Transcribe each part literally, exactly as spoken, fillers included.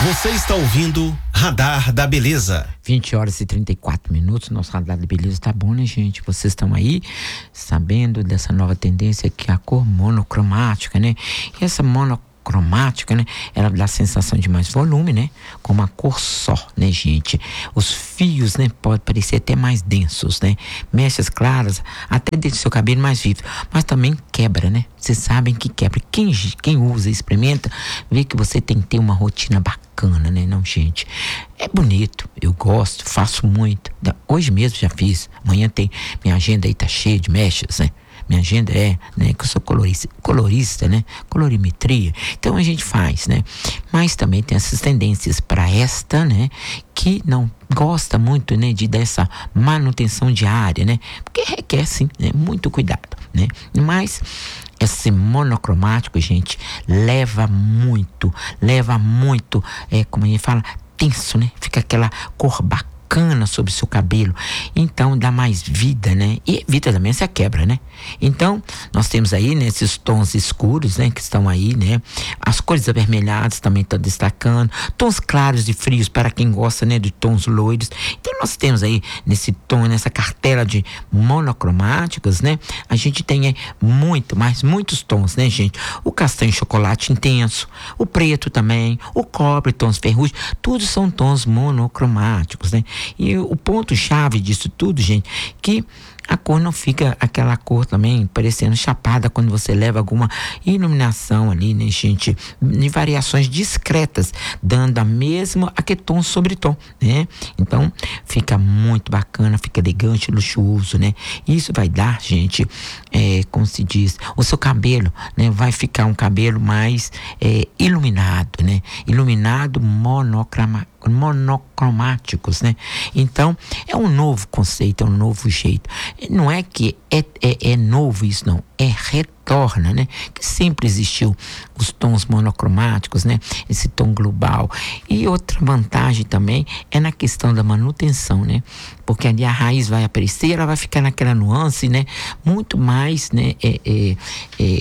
Você está ouvindo Radar da Beleza. vinte horas e trinta e quatro minutos, nosso Radar da Beleza tá bom, né, gente? Vocês estão aí sabendo dessa nova tendência que é a cor monocromática, né? E essa monocromática, né? Ela dá a sensação de mais volume, né? Com uma cor só, né, gente? Os fios, né? Podem parecer até mais densos, né? Mechas claras, até deixa o seu cabelo mais vivo. Mas também quebra, né? Vocês sabem que quebra. Quem, quem usa e experimenta, vê que você tem que ter uma rotina bacana, né? Não, gente? É bonito, eu gosto, faço muito. Hoje mesmo já fiz. Amanhã tem, minha agenda aí tá cheia de mechas, né? Minha agenda é, né, que eu sou colorista, colorista, né, colorimetria, então a gente faz, né, mas também tem essas tendências para esta, né, que não gosta muito, né, de dessa manutenção diária, né, porque requer, sim, né, muito cuidado, né, mas esse monocromático, gente, leva muito, leva muito, é, como a gente fala, tenso, né, fica aquela cor bacana sobre o seu cabelo, então dá mais vida, né? E evita também essa quebra, né? Então, nós temos aí, né, esses tons escuros, né, que estão aí, né? As cores avermelhadas também estão destacando, tons claros e frios para quem gosta, né, de tons loiros. Então, nós temos aí nesse tom, nessa cartela de monocromáticos, né? A gente tem é, muito, mas muitos tons, né, gente? O castanho chocolate intenso, o preto também, o cobre, tons ferrugem, todos são tons monocromáticos, né? E o ponto-chave disso tudo, gente, que a cor não fica aquela cor também parecendo chapada quando você leva alguma iluminação ali, né, gente? Em variações discretas, dando a mesma, aquele tom sobre tom, né? Então, fica muito bacana, fica elegante, luxuoso, né? Isso vai dar, gente, é, como se diz, o seu cabelo, né? Vai ficar um cabelo mais é, iluminado, né? Iluminado monocroma, monocromáticos, né? Então, é um novo conceito, é um novo jeito. Não é que é, é, é novo isso, não. É retorna, né? Que sempre existiu os tons monocromáticos, né? Esse tom global. E outra vantagem também é na questão da manutenção, né? Porque ali a raiz vai aparecer, ela vai ficar naquela nuance, né? Muito mais, né? É, é, é,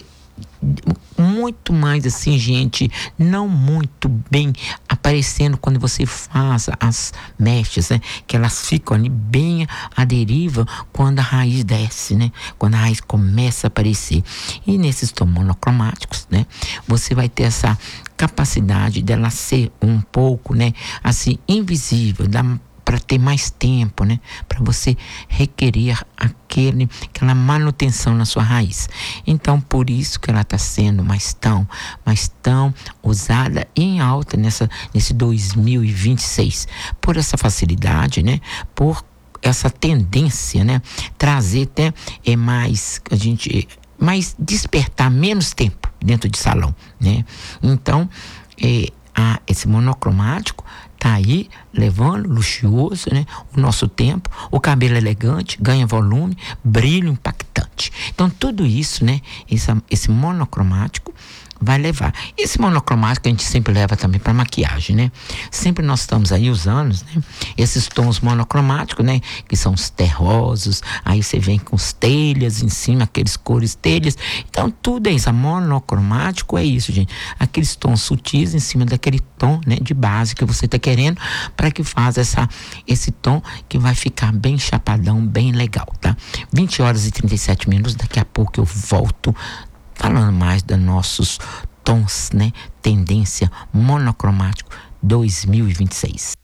muito mais assim, gente, não muito bem aparecendo quando você faz as mechas, né? Que elas ficam ali bem à deriva quando a raiz desce, né? Quando a raiz começa a aparecer. E nesses tons monocromáticos, né? Você vai ter essa capacidade dela ser um pouco, né? Assim, invisível, da para ter mais tempo, né? Para você requerer aquele, aquela manutenção na sua raiz. Então, por isso que ela está sendo mais tão, mais tão usada e em alta nessa, nesse dois mil e vinte e seis. Por essa facilidade, né? Por essa tendência, né? Trazer até é mais, a gente, mais despertar menos tempo dentro de salão, né? Então, é, a, esse monocromático tá aí levando, luxuoso, né? O nosso tempo, o cabelo elegante, ganha volume, brilho impactante. Então tudo isso, né? Esse, esse monocromático vai levar. Esse monocromático a gente sempre leva também para maquiagem, né? Sempre nós estamos aí usando, né? Esses tons monocromáticos, né? Que são os terrosos, aí você vem com os telhas em cima, aqueles cores telhas. Então tudo é isso, monocromático é isso, gente. Aqueles tons sutis em cima daquele tom, né? De base que você tá querendo, para que faz essa, esse tom que vai ficar bem chapadão, bem legal, tá? vinte horas e trinta e sete minutos, daqui a pouco eu volto falando mais dos nossos tons, né? Tendência monocromático dois mil e vinte e seis.